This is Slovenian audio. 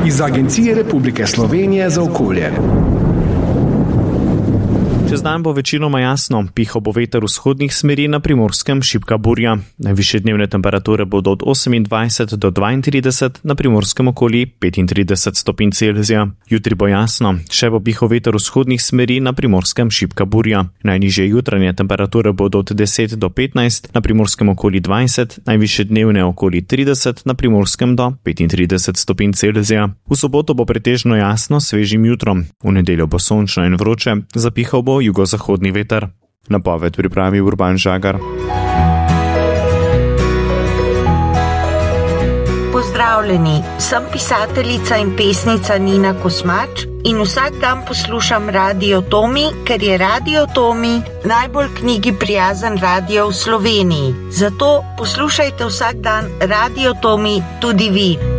iz Agencije Republike Slovenije za okolje. Čez dan bo večinoma jasno, pihal bo veter vzhodnih smeri, na Primorskem šibka burja. Najvišje dnevne temperature bodo od 28 do 32, na Primorskem okoli 35 stopinj Celzija. Jutri bo jasno, še bo pihal veter vzhodnih smeri, na Primorskem šibka burja. Najnižje jutranje temperature bodo od 10 do 15, na Primorskem okoli 20, najvišje dnevne okoli 30, na Primorskem do 35 stopinj Celzija. V soboto bo pretežno jasno, svežim jutrom. V nedeljo bo sončno in vroče, zapihal bo jugozahodni veter. Napoved pripravi Urban Žagar. Pozdravljeni, sem pisateljica in pesnica Nina Kosmač in vsak dan poslušam Radio Tomi, ker je Radio Tomi najbolj knjigi prijazen radio v Sloveniji. Zato poslušajte vsak dan Radio Tomi tudi vi.